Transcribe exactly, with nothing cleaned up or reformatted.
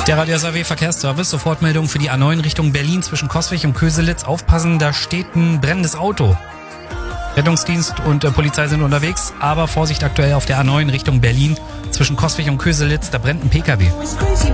Der Radio S A W Verkehrsservice, Sofortmeldung für die A neun Richtung Berlin zwischen Coswig und Köselitz. Aufpassen, da steht ein brennendes Auto. Rettungsdienst und äh, Polizei sind unterwegs, aber Vorsicht aktuell auf der A neun Richtung Berlin zwischen Coswig und Köselitz, da brennt ein P K W.